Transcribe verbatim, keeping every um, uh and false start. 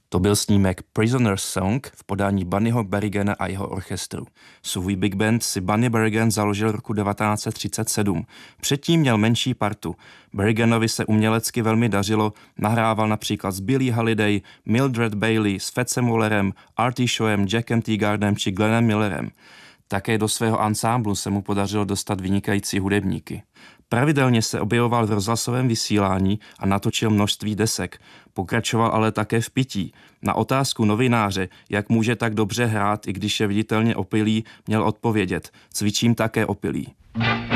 To byl snímek Prisoner's Song v podání Bunnyho Berrigana a jeho orchestru. Svůj big band si Bunny Berrigan založil roku devatenáct set třicet sedm. Předtím měl menší partu. Berriganovi se umělecky velmi dařilo, nahrával například s Billie Holiday, Mildred Bailey, s Fatsem Wallerem, Artie Shawem, Jackem Teagardem či Glennem Millerem. Také do svého ansámblu se mu podařilo dostat vynikající hudebníky. Pravidelně se objevoval v rozhlasovém vysílání a natočil množství desek. Pokračoval ale také v pití. Na otázku novináře, jak může tak dobře hrát, i když je viditelně opilý, měl odpovědět: cvičím také opilý.